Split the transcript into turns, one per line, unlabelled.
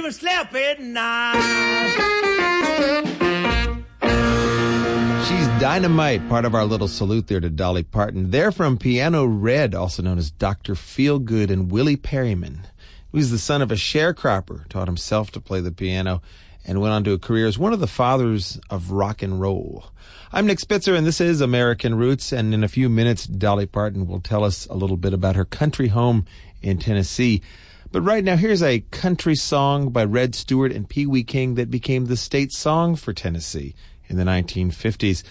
even slept at night.
She's dynamite, part of our little salute there to Dolly Parton. They're from Piano Red, also known as Dr. Feelgood and Willie Perryman. He was the son of a sharecropper, taught himself to play the piano, and went on to a career as one of the fathers of rock and roll. I'm Nick Spitzer, and this is American Roots, and in a few minutes, Dolly Parton will tell us a little bit about her country home in Tennessee. But right now, here's a country song by Red Stewart and Pee Wee King that became the state song for Tennessee in the 1950s.